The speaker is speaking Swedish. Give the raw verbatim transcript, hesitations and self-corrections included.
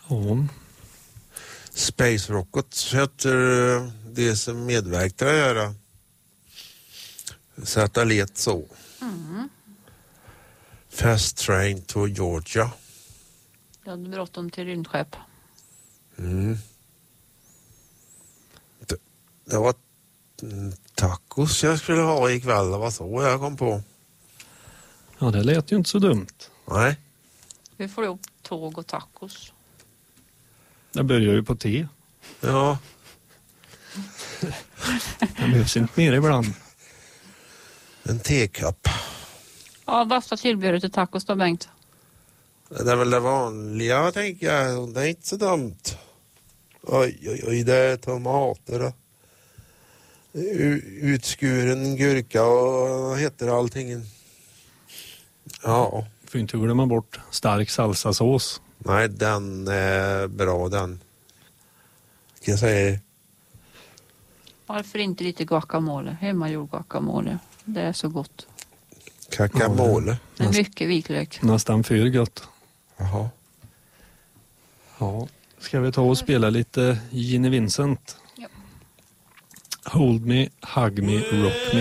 Ja. Space Rocket heter det som medverkar att göra satellit så. Mm. Fast Train to Georgia. Jag hade bråttom till rymdskepp. Mm. Det, det var tacos jag skulle ha ikväll. Det var så jag kom på. Ja, det lät ju inte så dumt. Nej. Vi får ihop tåg och tacos. Det börjar ju på te. Ja. Det behövs inte mer ibland. En tekopp. Ja, värsta tillbehöret till tacos då, Bengt? Det är väl det vanliga, tänker jag. Det är inte så dumt. Oj, oj, oj, det är tomater och utskuren gurka och vad heter allting? Ja. Du får inte glömma bort stark salsasås. Nej, den är bra den. Ska jag säga. Varför inte lite guacamole? Hemmagjord guacamole. Det är så gott. Guacamole. Det är mycket vitlök. Nästan för gott. Jaha. Ja, ska vi ta och spela lite Gene Vincent? Ja. Hold me, hug me, rock me.